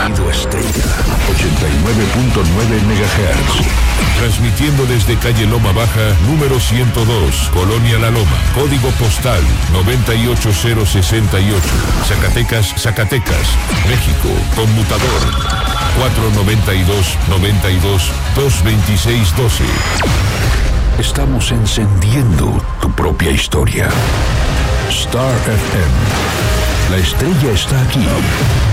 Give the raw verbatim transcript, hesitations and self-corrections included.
sonido estrella. ochenta y nueve punto nueve megahertz. Transmitiendo desde calle Loma Baja, número ciento dos, Colonia La Loma. Código postal noventa y ocho cero sesenta y ocho. Zacatecas, Zacatecas, México. Conmutador cuatro noventa y dos, noventa y dos, dos veintiséis doce. Estamos encendiendo tu propia historia. Star F M. La estrella está aquí.